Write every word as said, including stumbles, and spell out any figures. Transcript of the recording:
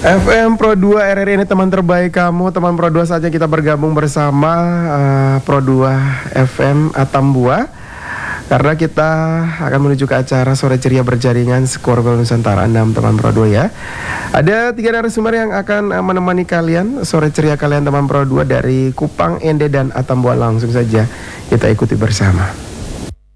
F M Pro dua R R I ini teman terbaik kamu, teman Pro dua saja kita bergabung bersama uh, Pro dua F M Atambua. Karena kita akan menuju ke acara Sore Ceria Berjaringan Skor Gol Nusantara enam teman Pro dua ya. Ada tiga narasumber yang akan uh, menemani kalian Sore Ceria kalian teman Pro dua dari Kupang, Ende dan Atambua. Langsung saja kita ikuti bersama.